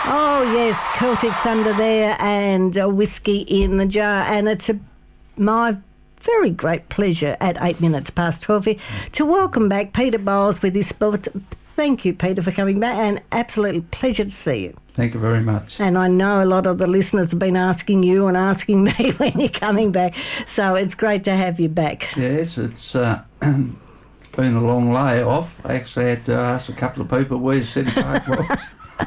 Oh, yes, Celtic Thunder there and a whiskey in the jar. And it's my very great pleasure at 8 minutes past 12 here to welcome back Peter Bowles with his sport. Thank you, Peter, for coming back, and absolutely pleasure to see you. Thank you very much. And I know a lot of the listeners have been asking you and asking me when you're coming back, so it's great to have you back. Yes, it's been a long lay off. I actually had to ask a couple of people where City Park was.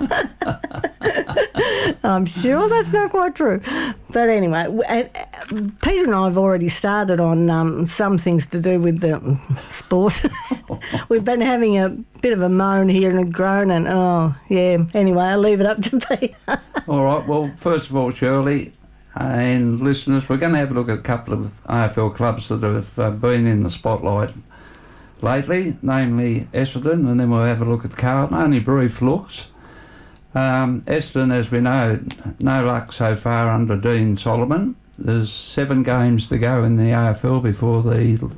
I'm sure that's not quite true. But anyway, Peter and I have already started on some things to do with the sport. We've been having a bit of a moan here and a groan and, anyway, I'll leave it up to Peter. All right, well, first of all, Shirley and listeners, we're going to have a look at a couple of AFL clubs that have been in the spotlight lately, namely Essendon, and then we'll have a look at Carlton, only brief looks. Essendon, as we know, no luck so far under Dean Solomon. There's 7 games to go in the AFL before the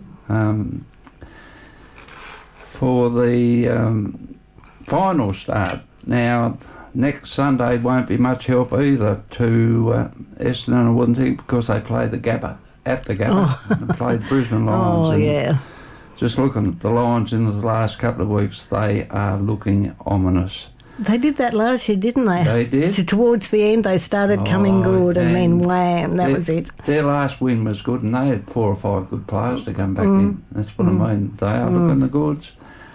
final start. Now, next Sunday won't be much help either to Essendon, I wouldn't think, because they play the Gabba, at the Gabba. They played Brisbane Lions. Oh, yeah. Just looking at the Lions in the last couple of weeks, they are looking ominous. They did that last year, didn't they? They did. So towards the end, they started coming good, and then wham, that was it. Their last win was good, and they had 4 or 5 good players to come back in. That's what I mean. They are looking the goods.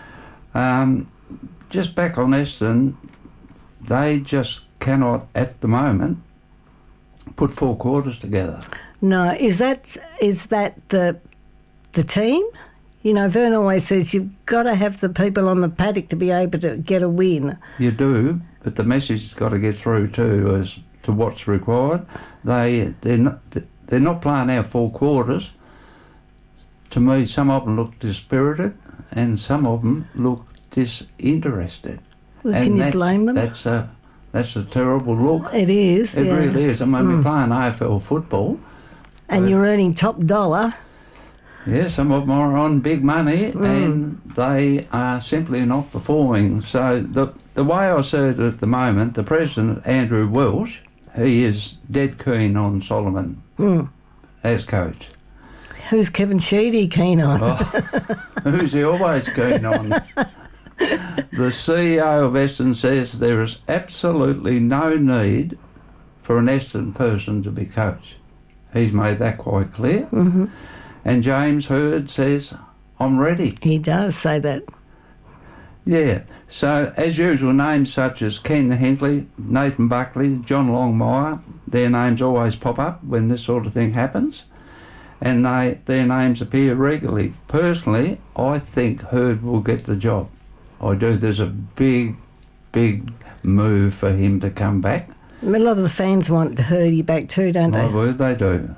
Just back on Essendon, they just cannot, at the moment, put 4 quarters together. No, is that the team? You know, Vern always says you've got to have the people on the paddock to be able to get a win. You do, but the message has got to get through too as to what's required. They're not playing our 4 quarters. To me, some of them look dispirited, and some of them look disinterested. Well, can you blame them? That's a terrible look. It is. It really is. I mean, we're playing AFL football, and you're earning top dollar. Yeah, some of them are on big money and they are simply not performing. So the way I see it at the moment, the president, Andrew Welsh, he is dead keen on Solomon as coach. Who's Kevin Sheedy keen on? Who's he always keen on? The CEO of Essendon says there is absolutely no need for an Essendon person to be coach. He's made that quite clear. Mm-hmm. And James Hird says, I'm ready. He does say that. Yeah. So, as usual, names such as Ken Hinkley, Nathan Buckley, John Longmire, their names always pop up when this sort of thing happens. And their names appear regularly. Personally, I think Hird will get the job. I do. There's a big, big move for him to come back. A lot of the fans want Hirdy back too, don't they? My word, they do.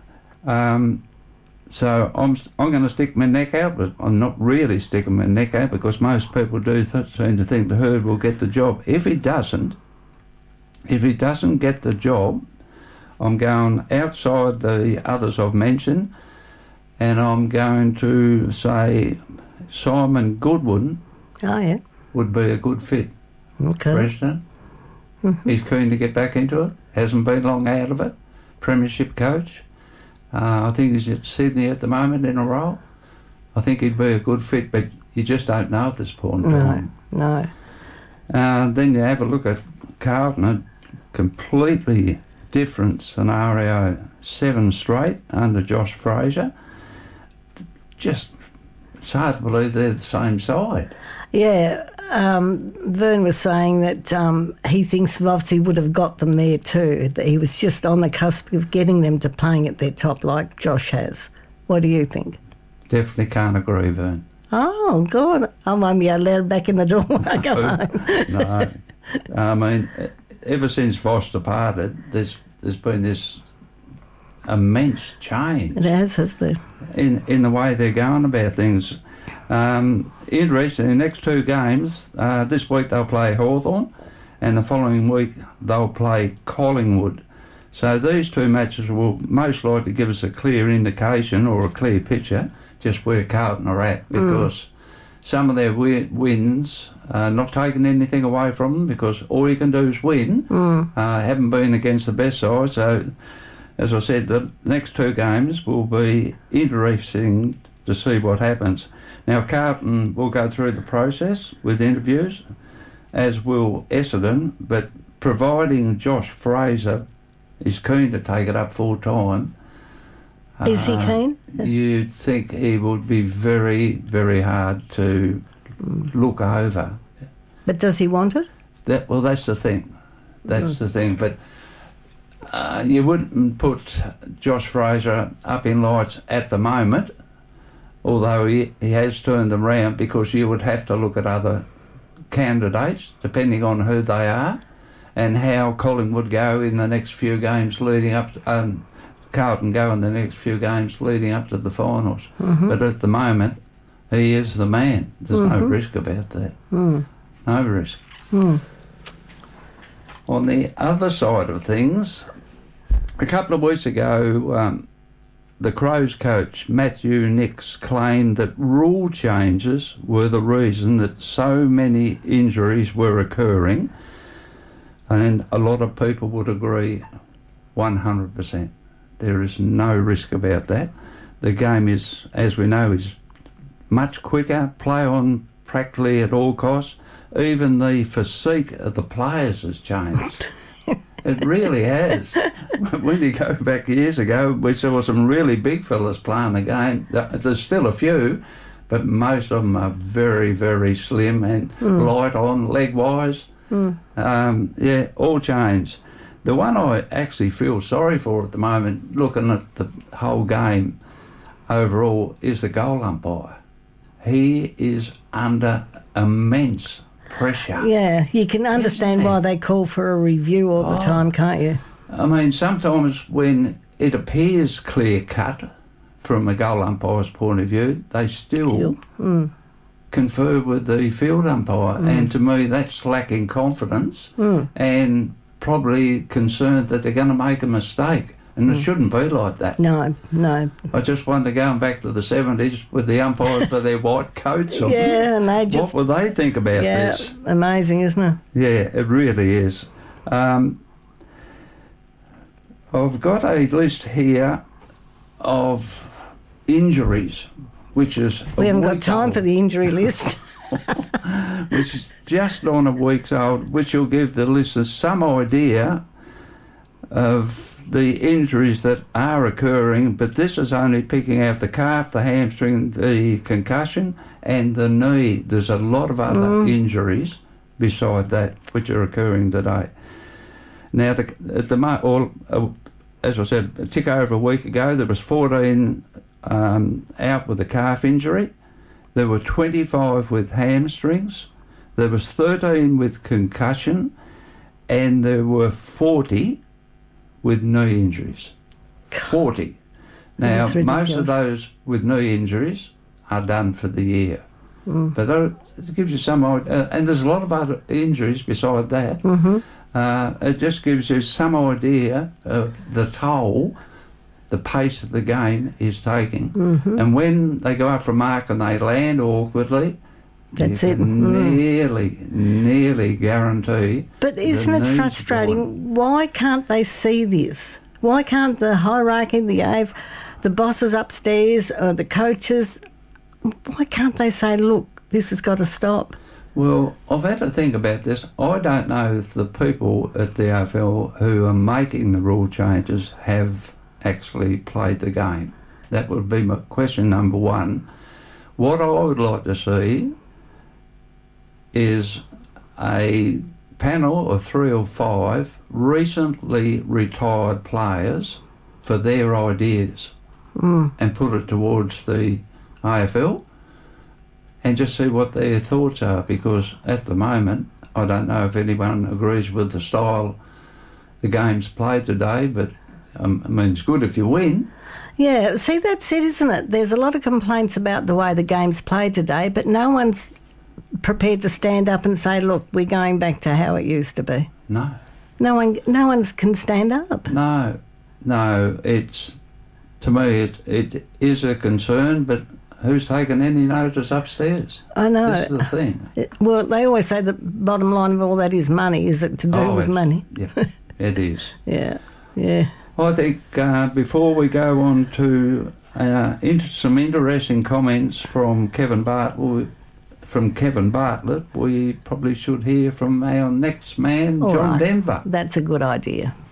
So I'm going to stick my neck out, but I'm not really sticking my neck out because most people do seem to think the Hird will get the job. If he doesn't get the job, I'm going outside the others I've mentioned, and I'm going to say Simon Goodwin would be a good fit. Okay. President. Mm-hmm. He's keen to get back into it. Hasn't been long out of it. Premiership coach. I think he's at Sydney at the moment in a role. I think he'd be a good fit, but you just don't know at this point in time. No. Then you have a look at Carlton, a completely different scenario. 7 straight under Josh Fraser. Just, it's hard to believe they're the same side. Yeah, Vern was saying that he thinks Vovsy would have got them there too. That he was just on the cusp of getting them to playing at their top like Josh has. What do you think? Definitely can't agree, Vern. Oh, God. I won't be allowed back in the door when I go home. No. I mean, ever since Voss departed, there's been this immense change. It has, hasn't it? In the way they're going about things. Interesting, the next 2 games, this week they'll play Hawthorn and the following week they'll play Collingwood. So these 2 matches will most likely give us a clear indication or a clear picture just where Carlton are at, because some of their wins, not taking anything away from them, because all you can do is win. Haven't been against the best side, so as I said, the next 2 games will be interesting to see what happens. Now, Carlton will go through the process with interviews, as will Essendon, but providing Josh Fraser is keen to take it up full time. Is he keen? You'd think he would be very, very hard to look over. But does he want it? That's the thing. That's the thing. But you wouldn't put Josh Fraser up in lights at the moment, although he has turned them round, because you would have to look at other candidates, depending on who they are, and how Collingwood go in the next few games leading up to, Carlton go in the next few games leading up to the finals. But at the moment, he is the man. There's no risk about that. No risk. On the other side of things, a couple of weeks ago, the Crows coach, Matthew Nicks, claimed that rule changes were the reason that so many injuries were occurring, and a lot of people would agree 100%. There is no risk about that. The game is, as we know, is much quicker, play on practically at all costs. Even the physique of the players has changed. It really has. When you go back years ago, we saw some really big fellas playing the game. There's still a few, but most of them are very, very slim and light on, leg-wise. All changed. The one I actually feel sorry for at the moment, looking at the whole game overall, is the goal umpire. He is under immense pressure. Yeah, you can understand why they call for a review all the time, can't you? I mean, sometimes when it appears clear-cut from a goal umpire's point of view, they still confer with the field umpire. And to me, that's lacking confidence and probably concerned that they're going to make a mistake. And it shouldn't be like that. No. I just wonder, going back to the 70s with the umpires with their white coats on. Yeah, and they just... What would they think about this? Amazing, isn't it? Yeah, it really is. I've got a list here of injuries, which is... We haven't got time for the injury list. Which is just on a week's old, which will give the listeners some idea of the injuries that are occurring, but this is only picking out the calf, the hamstring, the concussion, and the knee. There's a lot of other injuries beside that which are occurring today. Now, as I said, a tick over a week ago, there was 14 out with a calf injury. There were 25 with hamstrings. There was 13 with concussion, and there were 40 with knee injuries. 40. Now, most of those with knee injuries are done for the year. But it gives you some idea. And there's a lot of other injuries beside that. It just gives you some idea of the toll the pace of the game is taking. And when they go up for a mark and they land awkwardly, that's you it. Can nearly guarantee. But isn't it frustrating? Why can't they see this? Why can't the hierarchy, the AF, the bosses upstairs, or the coaches, why can't they say, look, this has got to stop? Well, I've had to think about this. I don't know if the people at the AFL who are making the rule changes have actually played the game. That would be my question number one. What I would like to see is a panel of 3 or 5 recently retired players for their ideas and put it towards the AFL and just see what their thoughts are, because at the moment I don't know if anyone agrees with the style the game's played today, but I mean, it's good if you win. Yeah, see, that's it, isn't it? There's a lot of complaints about the way the game's played today, but no one's prepared to stand up and say, look, we're going back to how it used to be. No. No one can stand up. No, it's, to me, it is a concern, but who's taken any notice upstairs? I know. This is the thing. Well, they always say the bottom line of all that is money. Is it to do with money? Yeah, it is. Yeah, yeah. I think before we go on to some interesting comments from Kevin Bartlett, we probably should hear from our next man, All John right. Denver. That's a good idea.